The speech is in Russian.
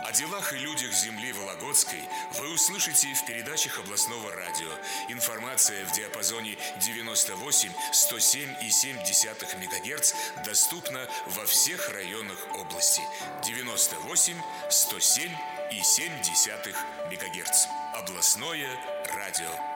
О делах и людях земли Вологодской вы услышите в передачах областного радио. Информация в диапазоне 98-107,7 МГц доступна во всех районах области. 98-107,7 МГц. Областное радио.